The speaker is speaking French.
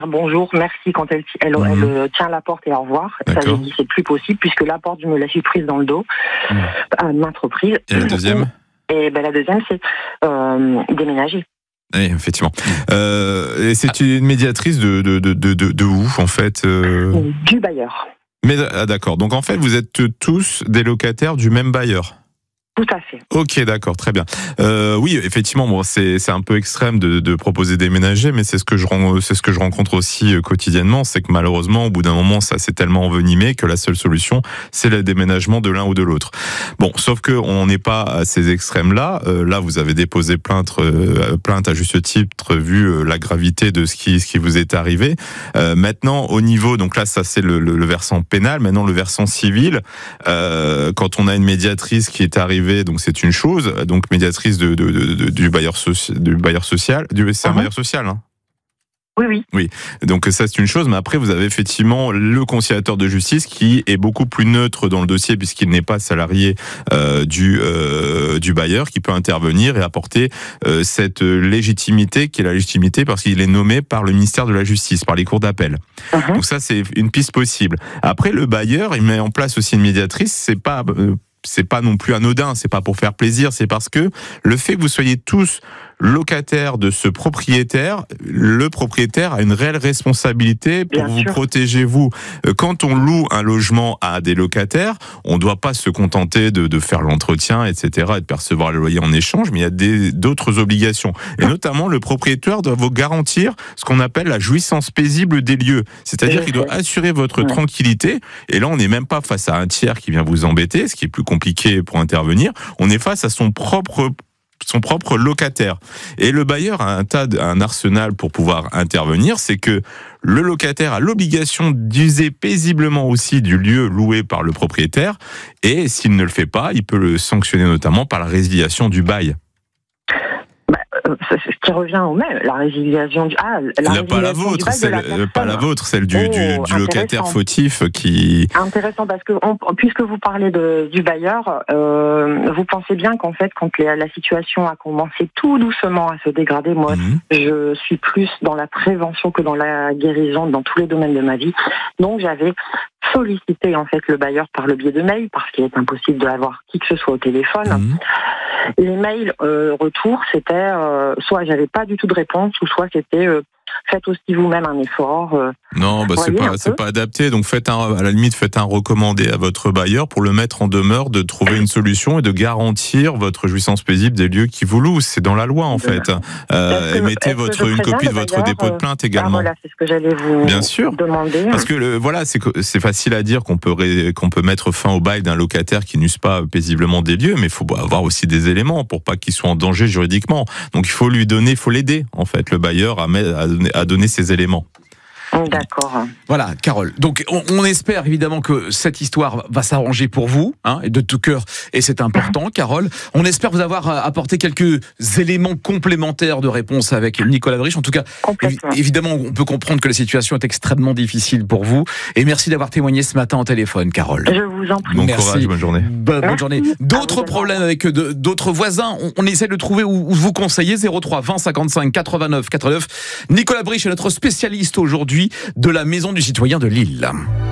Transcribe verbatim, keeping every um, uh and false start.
bonjour, merci quand elle, elle, Mmh. elle, elle tient la porte et au revoir. Ça, D'accord. j'ai dit c'est plus possible puisque la porte, je me la suis prise dans le dos Mmh. à maintes reprises. Et la deuxième? Et ben, la deuxième, c'est euh, déménager. Oui, effectivement. Euh, et c'est une médiatrice de, de, de, de, de où, en fait euh... Du bailleur. Mais ah, d'accord. Donc en fait, vous êtes tous des locataires du même bailleur. Tout à fait. Ok, d'accord, très bien. Euh, oui, effectivement, bon, c'est c'est un peu extrême de, de proposer déménager, mais c'est ce que je ren- c'est ce que je rencontre aussi euh, quotidiennement, c'est que malheureusement, au bout d'un moment, ça s'est tellement envenimé que la seule solution, c'est le déménagement de l'un ou de l'autre. Bon, sauf que on n'est pas à ces extrêmes-là. Euh, là, vous avez déposé plainte, euh, plainte à juste titre vu euh, la gravité de ce qui ce qui vous est arrivé. Euh, maintenant, au niveau, donc là, ça c'est le, le, le versant pénal. Maintenant, le versant civil. Euh, quand on a une médiatrice qui est arrivée, donc c'est une chose, donc médiatrice de, de, de, de du bailleur soci, du bailleur social, du c'est un Mhm. bailleur social, hein. Oui, oui. Oui, donc ça c'est une chose, mais après vous avez effectivement le conciliateur de justice qui est beaucoup plus neutre dans le dossier puisqu'il n'est pas salarié euh, du euh, du bailleur, qui peut intervenir et apporter euh, cette légitimité qui est la légitimité parce qu'il est nommé par le ministère de la Justice, par les cours d'appel. Mhm. Donc ça c'est une piste possible. Après le bailleur, il met en place aussi une médiatrice, c'est pas euh, c'est pas non plus anodin, c'est pas pour faire plaisir, c'est parce que le fait que vous soyez tous locataires de ce propriétaire, le propriétaire a une réelle responsabilité pour Bien vous sûr. protéger, vous. Quand on loue un logement à des locataires, on ne doit pas se contenter de, de faire l'entretien, et cetera, et de percevoir le loyer en échange, mais il y a des, d'autres obligations. Et notamment, le propriétaire doit vous garantir ce qu'on appelle la jouissance paisible des lieux. C'est-à-dire Je qu'il doit sais. assurer votre Ouais. tranquillité. Et là, on n'est même pas face à un tiers qui vient vous embêter, ce qui est plus compliqué pour intervenir. On est face à son propre son propre locataire. Et le bailleur a un tas de, un arsenal pour pouvoir intervenir, c'est que le locataire a l'obligation d'user paisiblement aussi du lieu loué par le propriétaire, et s'il ne le fait pas, il peut le sanctionner notamment par la résiliation du bail. Bah, euh, c'est ce qui revient au même, la résiliation du... Ah, la Là, pas la résiliation du vôtre, bail de celle, la euh, pas la personne. vôtre, celle du, Oh, du, du locataire intéressant. fautif qui... Intéressant parce que on, puisque vous parlez de, du bailleur, euh, vous pensez bien qu'en fait, quand les, la situation a commencé tout doucement à se dégrader, moi, Mhm. je suis plus dans la prévention que dans la guérison dans tous les domaines de ma vie. Donc, j'avais sollicité en fait le bailleur par le biais de mail parce qu'il est impossible de avoir qui que ce soit au téléphone. Mhm. Les mails euh, retour, c'était euh, soit j'avais pas du tout de réponse, ou soit c'était euh, faites aussi vous-même un effort. Euh, Non, bah c'est voyez un pas c'est peu. pas adapté. Donc faites un, à la limite faites un recommandé à votre bailleur pour le mettre en demeure de trouver une solution et de garantir votre jouissance paisible des lieux qui vous louent. C'est dans la loi en fait. Euh, Est-ce que- et mettez est-ce que votre je une préviens copie de le votre bailleur, dépôt de euh, plainte Ah également. voilà, c'est ce que j'allais vous Bien sûr. demander. Parce que le, voilà, c'est que- c'est facile à dire qu'on peut ré- qu'on peut mettre fin au bail d'un locataire qui n'use pas paisiblement des lieux, mais il faut avoir aussi des éléments pour pas qu'il soit en danger juridiquement. Donc il faut lui donner, il faut l'aider en fait, le bailleur à, mettre- à donner, à donner ces éléments. D'accord. Voilà, Carole. Donc, on, on espère évidemment que cette histoire va s'arranger pour vous, hein, et de tout cœur. Et c'est important, Carole. On espère vous avoir apporté quelques éléments complémentaires de réponse avec Nicolas Briche. En tout cas, Complètement. évi- évidemment, on peut comprendre que la situation est extrêmement difficile pour vous. Et merci d'avoir témoigné ce matin au téléphone, Carole. Je vous en prie. Bon Merci. courage, bonne journée. Bonne, bonne Merci. journée. À vous D'autres également. problèmes avec de- d'autres voisins, on, on essaie de trouver où, où vous conseiller. zéro trois vingt cinquante-cinq quatre-vingt-neuf quatre-vingt-neuf. Nicolas Briche est notre spécialiste aujourd'hui de la Maison du Citoyen de Lille.